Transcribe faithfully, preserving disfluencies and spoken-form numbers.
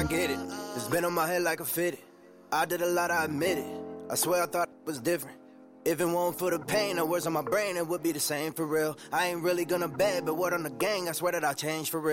get it. It's been on my head like a fitted. I did a lot, I admit it. I swear I thought it was different. If it weren't for the pain, the words on my brain, it would be the same for real. I ain't really gonna beg, but word on the gang, I swear that I changed for real.